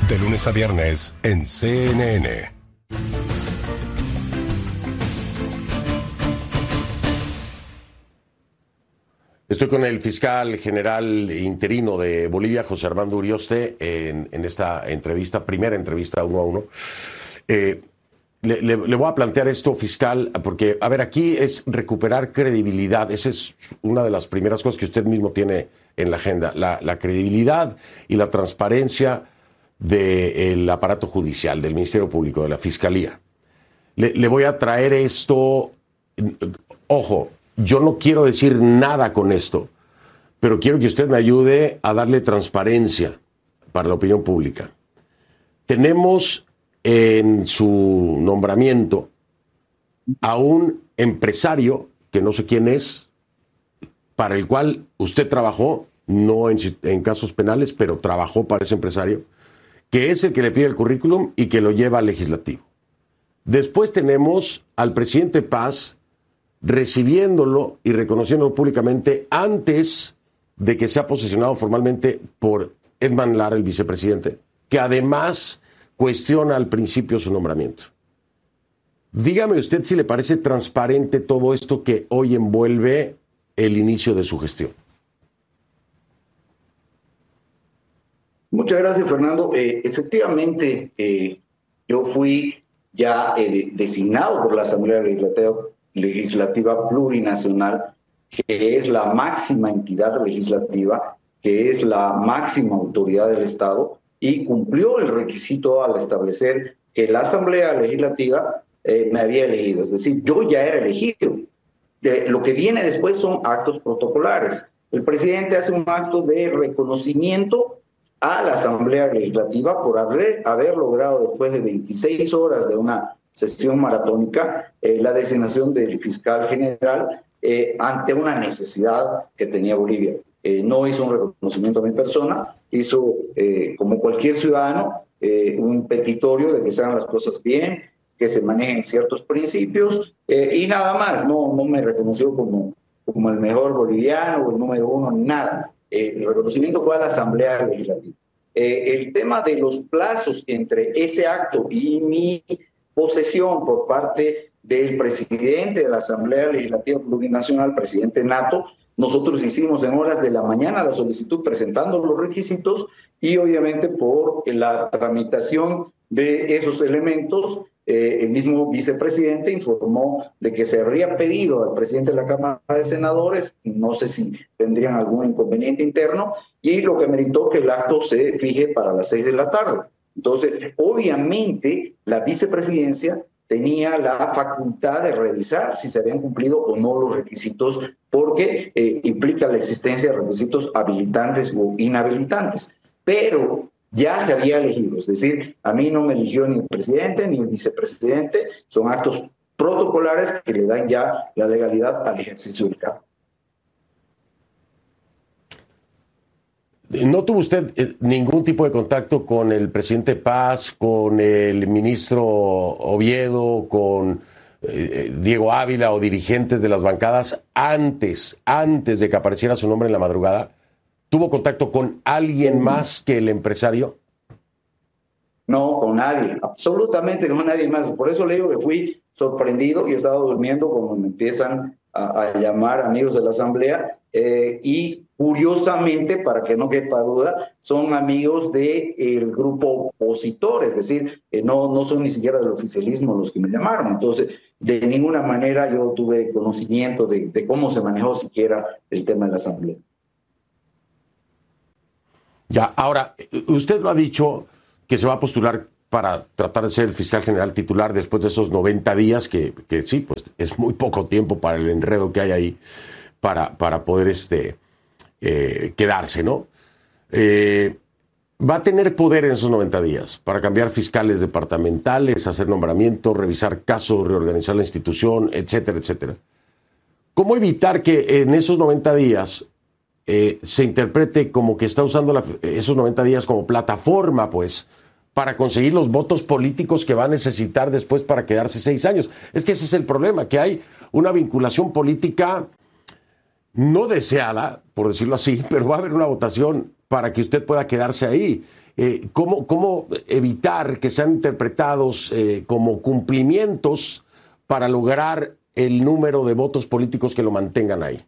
De lunes a viernes en CNN. Estoy con el fiscal general interino de Bolivia, José Armando Urioste, en esta entrevista, primera entrevista 1 a 1. Le voy a plantear esto, fiscal, porque, a ver, aquí es recuperar credibilidad. Esa es una de las primeras cosas que usted mismo tiene en la agenda, la credibilidad y la transparencia del aparato judicial, del Ministerio Público, de la Fiscalía. Le voy a traer esto, ojo, yo no quiero decir nada con esto, pero quiero que usted me ayude a darle transparencia para la opinión pública. Tenemos en su nombramiento a un empresario, que no sé quién es, para el cual usted trabajó, no en casos penales, pero trabajó para ese empresario, que es el que le pide el currículum y que lo lleva al legislativo. Después tenemos al presidente Paz recibiéndolo y reconociéndolo públicamente antes de que sea posesionado formalmente por Edman Lara, el vicepresidente, que además cuestiona al principio su nombramiento. Dígame usted si le parece transparente todo esto que hoy envuelve el inicio de su gestión. Muchas gracias, Fernando. Efectivamente, yo fui ya designado por la Asamblea Legislativa Plurinacional, que es la máxima entidad legislativa, que es la máxima autoridad del Estado, y cumplió el requisito al establecer que la Asamblea Legislativa me había elegido. Es decir, yo ya era elegido. Lo que viene después son actos protocolares. El presidente hace un acto de reconocimiento a la Asamblea Legislativa por haber logrado, después de 26 horas de una sesión maratónica, la designación del fiscal general ante una necesidad que tenía Bolivia. No hizo un reconocimiento a mi persona, hizo, como cualquier ciudadano, un petitorio de que se hagan las cosas bien, que se manejen ciertos principios, y nada más. No me reconoció como el mejor boliviano o el número uno, ni nada. El reconocimiento fue a la Asamblea Legislativa. El tema de los plazos entre ese acto y mi posesión por parte del presidente de la Asamblea Legislativa Plurinacional, presidente Nato, nosotros hicimos en horas de la mañana la solicitud presentando los requisitos, y obviamente por la tramitación de esos elementos, el mismo vicepresidente informó de que se habría pedido al presidente de la Cámara de Senadores, no sé si tendrían algún inconveniente interno, y lo que meritó que el acto se fije para las 6 de la tarde. Entonces, obviamente, la vicepresidencia tenía la facultad de revisar si se habían cumplido o no los requisitos, porque implica la existencia de requisitos habilitantes o inhabilitantes. Pero ya se había elegido, es decir, a mí no me eligió ni el presidente ni el vicepresidente, son actos protocolares que le dan ya la legalidad al ejercicio del cargo. ¿No tuvo usted ningún tipo de contacto con el presidente Paz, con el ministro Oviedo, con Diego Ávila o dirigentes de las bancadas antes de que apareciera su nombre en la madrugada? ¿Tuvo contacto con alguien más que el empresario? No, con nadie, absolutamente con nadie más. Por eso le digo que fui sorprendido y he estado durmiendo cuando me empiezan a llamar amigos de la Asamblea, y curiosamente, para que no quepa duda, son amigos del grupo opositor, es decir, no son ni siquiera del oficialismo los que me llamaron. Entonces, de ninguna manera yo tuve conocimiento de cómo se manejó siquiera el tema de la Asamblea. Ya, ahora, usted lo ha dicho que se va a postular para tratar de ser el fiscal general titular después de esos 90 días, que sí, pues es muy poco tiempo para el enredo que hay ahí para poder quedarse, ¿no? Va a tener poder en esos 90 días para cambiar fiscales departamentales, hacer nombramientos, revisar casos, reorganizar la institución, etcétera, etcétera. ¿Cómo evitar que en esos 90 días se interprete como que está usando esos 90 días como plataforma, pues, para conseguir los votos políticos que va a necesitar después para quedarse 6 años? Es que ese es el problema, que hay una vinculación política no deseada, por decirlo así, pero va a haber una votación para que usted pueda quedarse ahí. ¿Cómo evitar que sean interpretados como cumplimientos para lograr el número de votos políticos que lo mantengan ahí?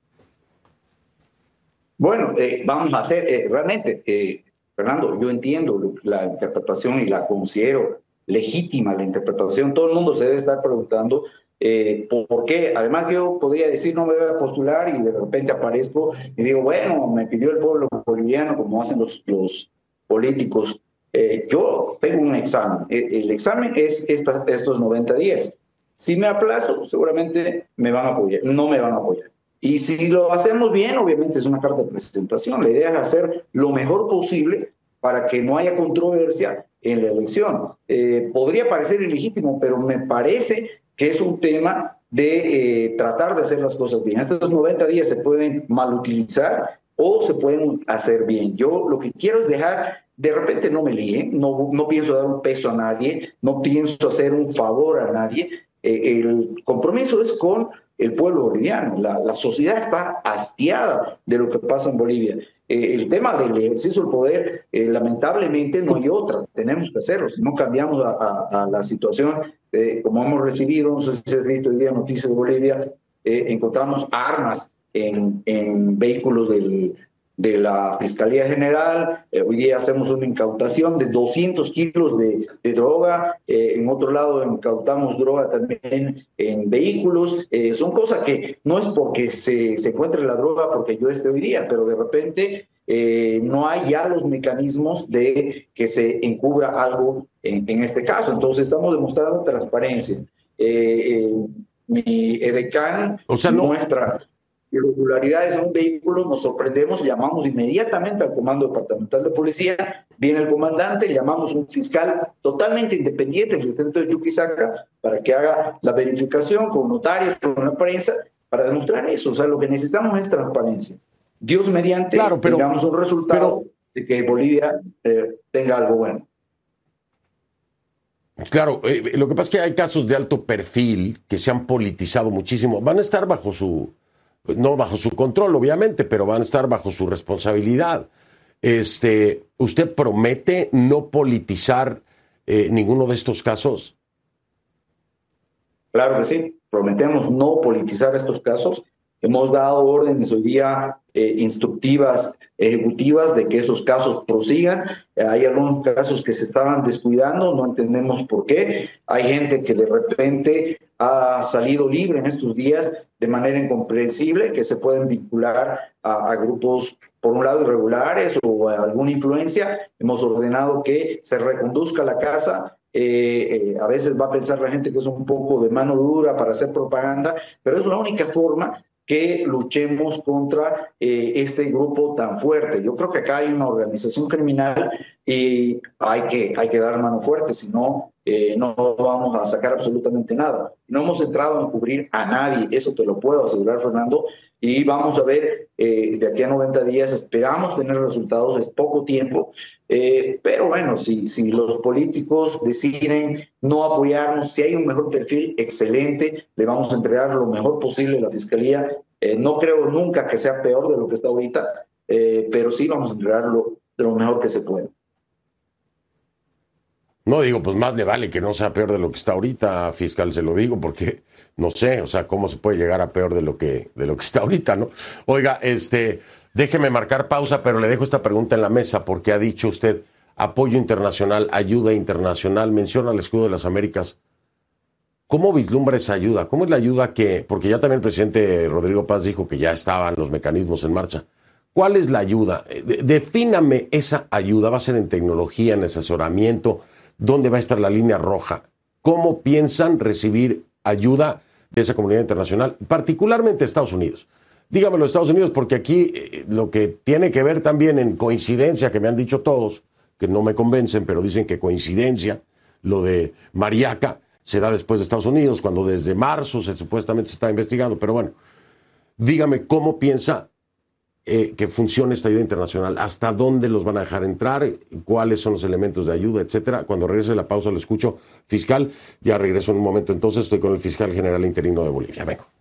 Bueno, vamos a hacer realmente, Fernando, yo entiendo la interpretación y la considero legítima la interpretación. Todo el mundo se debe estar preguntando por qué. Además, yo podría decir no me voy a postular y de repente aparezco y digo, bueno, me pidió el pueblo boliviano, como hacen los políticos. Yo tengo un examen. El examen es estos 90 días. Si me aplazo, seguramente me van a apoyar, no me van a apoyar. Y si lo hacemos bien, obviamente es una carta de presentación. La idea es hacer lo mejor posible para que no haya controversia en la elección. Podría parecer ilegítimo, pero me parece que es un tema de tratar de hacer las cosas bien. Estos 90 días se pueden malutilizar o se pueden hacer bien. Yo lo que quiero es dejar, de repente no me líe, no pienso dar un peso a nadie, no pienso hacer un favor a nadie. El compromiso es con el pueblo boliviano. La sociedad está hastiada de lo que pasa en Bolivia. El tema del ejercicio del poder, lamentablemente no hay otra, tenemos que hacerlo, si no cambiamos a la situación, como hemos recibido, no sé si has visto hoy día Noticias de Bolivia, encontramos armas en vehículos de la Fiscalía General. Hoy día hacemos una incautación de 200 kilos de droga. En otro lado incautamos droga también en vehículos. Son cosas que no es porque se encuentre la droga porque yo esté hoy día, pero de repente no hay ya los mecanismos de que se encubra algo en este caso. Entonces estamos demostrando transparencia. Mi edecán muestra irregularidades en un vehículo, nos sorprendemos, llamamos inmediatamente al Comando Departamental de Policía, viene el comandante, llamamos a un fiscal totalmente independiente del distrito de Chuquisaca para que haga la verificación con notarios, con la prensa, para demostrar eso. O sea, lo que necesitamos es transparencia. Dios mediante, tengamos un resultado de que Bolivia tenga algo bueno. Claro, lo que pasa es que hay casos de alto perfil que se han politizado muchísimo. Van a estar no bajo su control, obviamente, pero van a estar bajo su responsabilidad. ¿Usted promete no politizar ninguno de estos casos? Claro que sí, prometemos no politizar estos casos. Hemos dado órdenes hoy día instructivas, ejecutivas, de que esos casos prosigan. Hay algunos casos que se estaban descuidando, no entendemos por qué. Hay gente que de repente ha salido libre en estos días de manera incomprensible, que se pueden vincular a grupos, por un lado, irregulares o a alguna influencia. Hemos ordenado que se reconduzca la casa. A veces va a pensar la gente que es un poco de mano dura para hacer propaganda, pero es la única forma que luchemos contra este grupo tan fuerte. Yo creo que acá hay una organización criminal y hay que dar mano fuerte, si no, no vamos a sacar absolutamente nada. No hemos entrado a cubrir a nadie, eso te lo puedo asegurar, Fernando, y vamos a ver de aquí a 90 días, esperamos tener resultados, es poco tiempo, pero bueno, si los políticos deciden no apoyarnos, si hay un mejor perfil, excelente, le vamos a entregar lo mejor posible a la Fiscalía. No creo nunca que sea peor de lo que está ahorita, pero sí vamos a entregarlo de lo mejor que se pueda. No, digo, pues más le vale que no sea peor de lo que está ahorita, fiscal, se lo digo, porque no sé, o sea, cómo se puede llegar a peor de lo que está ahorita, ¿no? Oiga, déjeme marcar pausa, pero le dejo esta pregunta en la mesa, porque ha dicho usted apoyo internacional, ayuda internacional, menciona el escudo de las Américas. ¿Cómo vislumbra esa ayuda? ¿Cómo es la ayuda porque ya también el presidente Rodrigo Paz dijo que ya estaban los mecanismos en marcha? ¿Cuál es la ayuda? Defíname esa ayuda. ¿Va a ser en tecnología, en asesoramiento? ¿Dónde va a estar la línea roja? ¿Cómo piensan recibir ayuda de esa comunidad internacional, particularmente Estados Unidos? Dígamelo, Estados Unidos, porque aquí lo que tiene que ver también en coincidencia, que me han dicho todos, que no me convencen, pero dicen que coincidencia, lo de Mariaca se da después de Estados Unidos, cuando desde marzo supuestamente se está investigando. Pero bueno, dígame cómo piensa que funcione esta ayuda internacional, hasta dónde los van a dejar entrar, cuáles son los elementos de ayuda, etcétera. Cuando regrese la pausa lo escucho. Fiscal, ya regreso en un momento. Entonces estoy con el fiscal general interino de Bolivia. Vengo.